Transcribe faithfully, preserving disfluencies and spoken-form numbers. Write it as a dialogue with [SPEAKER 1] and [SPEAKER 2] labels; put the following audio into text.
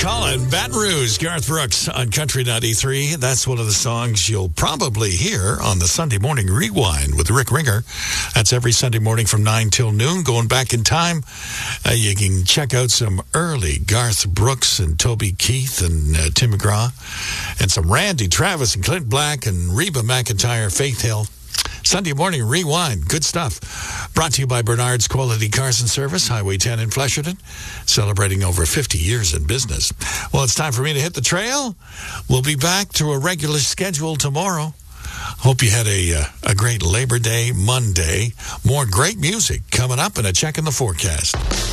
[SPEAKER 1] Colin, Baton Rouge, Garth Brooks on Country ninety-three. That's one of the songs you'll probably hear on the Sunday Morning Rewind with Rick Ringer. That's every Sunday morning from nine till noon. Going back in time, uh, you can check out some early Garth Brooks and Toby Keith and uh, Tim McGraw, and some Randy Travis and Clint Black and Reba McEntire, Faith Hill. Sunday Morning Rewind. Good stuff. Brought to you by Bernard's Quality Cars and Service, Highway ten in Flesherton, celebrating over fifty years in business. Well, it's time for me to hit the trail. We'll be back to a regular schedule tomorrow. Hope you had a, uh, a great Labor Day Monday. More great music coming up and a check in the forecast.